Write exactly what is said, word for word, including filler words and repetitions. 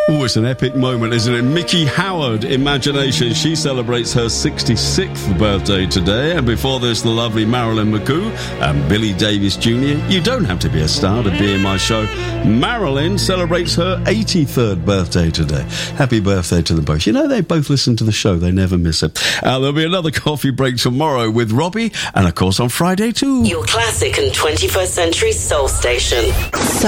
Oh, it's an epic moment, isn't it? Mickey Howard, Imagination. She celebrates her sixty-sixth birthday today. And before this, the lovely Marilyn McCoo and Billy Davis Junior You don't have to be a star to be in my show. Marilyn celebrates her eighty-third birthday today. Happy birthday to them both. You know, they both listen to the show. They never miss it. Uh, there'll be another coffee break tomorrow with Robbie. And, of course, on Friday, too. Your classic and twenty-first century soul station.